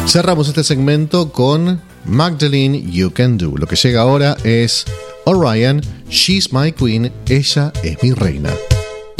Cerramos este segmento con Magdalene You Can Do. Lo que llega ahora es Orion, She's My Queen, ella es mi reina.